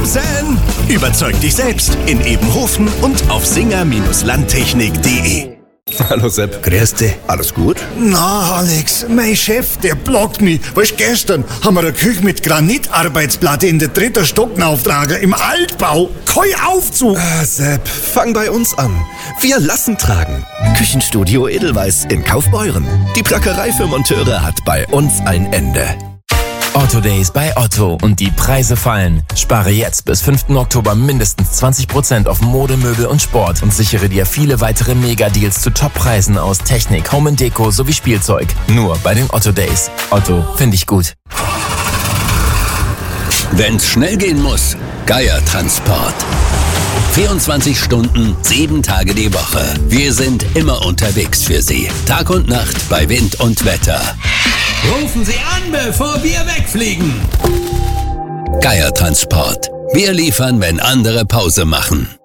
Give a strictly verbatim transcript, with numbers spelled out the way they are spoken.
Rosen! Überzeug dich selbst in Ebenhofen und auf singer Landtechnik punkt de. Hallo Sepp. Grüß dich. Alles gut? Na, Alex, mein Chef, der blockt mich. Weißt, gestern haben wir eine Küche mit Granitarbeitsplatte in der dritten Stock auftragen, im Altbau. Kein Aufzug. Ah, Sepp, fang bei uns an. Wir lassen tragen. Küchenstudio Edelweiss in Kaufbeuren. Die Plackerei für Monteure hat bei uns ein Ende. Otto Days bei Otto und die Preise fallen. Spare jetzt bis fünften Oktober mindestens zwanzig Prozent auf Mode, Möbel und Sport und sichere dir viele weitere Mega-Deals zu Top-Preisen aus Technik, Home and Deko sowie Spielzeug. Nur bei den Otto Days. Otto, finde ich gut. Wenn's schnell gehen muss, Geier Transport. vierundzwanzig Stunden, sieben Tage die Woche. Wir sind immer unterwegs für Sie. Tag und Nacht bei Wind und Wetter. Rufen Sie an, bevor wir wegfliegen. Geier Transport. Wir liefern, wenn andere Pause machen.